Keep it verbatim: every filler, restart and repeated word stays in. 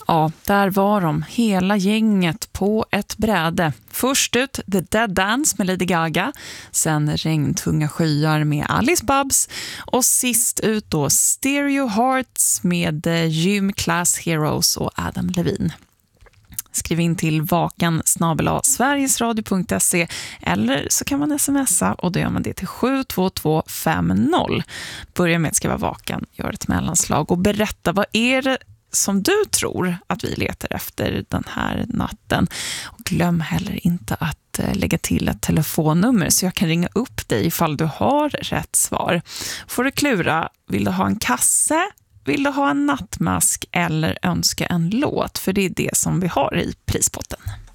Ja, där var de, hela gänget på ett bräde. Först ut The Dead Dance med Lady Gaga, sen Regntunga skyar med Alice Babs och sist ut då Stereo Hearts med Gym Class Heroes och Adam Levine. Skriv in till vakan snabel-a sverigesradio punkt se eller så kan man smsa och då gör man det till sju två två fem noll. Börja med att skriva vakan, gör ett mellanslag och berätta vad är det som du tror att vi letar efter den här natten. Och glöm heller inte att lägga till ett telefonnummer så jag kan ringa upp dig ifall du har rätt svar. Får du klura, vill du ha en kasse? Vill du ha en nattmask eller önska en låt? För det är det som vi har i prispotten.